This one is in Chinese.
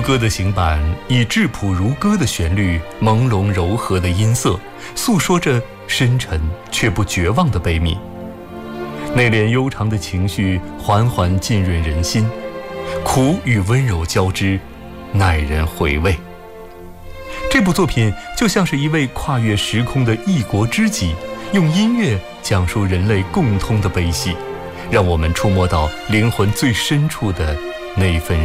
歌的行板以质朴如歌的旋律，朦胧柔和的音色，诉说着深沉却不绝望的悲悯。内敛悠长的情绪缓缓浸润人心，苦与温柔交织，耐人回味。这部作品就像是一位跨越时空的异国知己，用音乐讲述人类共通的悲喜，让我们触摸到灵魂最深处的那份